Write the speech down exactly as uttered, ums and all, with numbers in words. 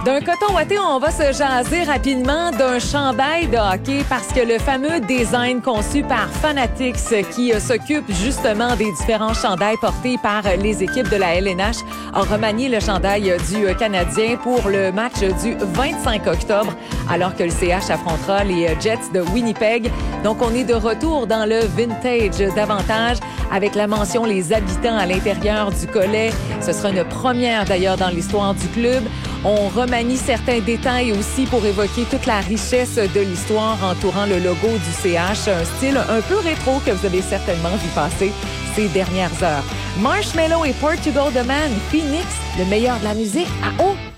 D'un coton ouaté, on va se jaser rapidement d'un chandail de hockey parce que le fameux design conçu par Fanatics qui euh, s'occupe justement des différents chandails portés par euh, les équipes de la L N H a remanié le chandail euh, du euh, Canadien pour le match du vingt-cinq octobre alors que le C H affrontera les euh, Jets de Winnipeg. Donc, on est de retour dans le vintage davantage avec la mention les habitants à l'intérieur du collet. Ce sera une première d'ailleurs dans l'histoire du club. On remanie certains détails aussi pour évoquer toute la richesse de l'histoire entourant le logo du C H, un style un peu rétro que vous avez certainement vu passer ces dernières heures. Marshmello et Portugal The Man, Phoenix, le meilleur de la musique à haut